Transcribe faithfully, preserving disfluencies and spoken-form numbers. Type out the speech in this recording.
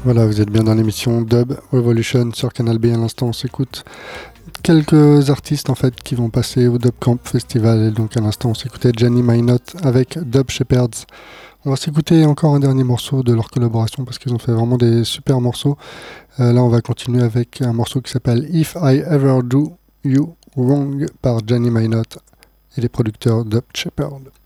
Voilà, vous êtes bien dans l'émission Dub Revolution sur Canal B. À l'instant, on s'écoute quelques artistes en fait qui vont passer au Dub Camp Festival. Et donc à l'instant, on s'écoutait Gianni Minott avec Dub Shepherds. On va s'écouter encore un dernier morceau de leur collaboration parce qu'ils ont fait vraiment des super morceaux. Euh, là, on va continuer avec un morceau qui s'appelle If I Ever Do You Wrong par Gianni Minott et les producteurs Dub Shepherd.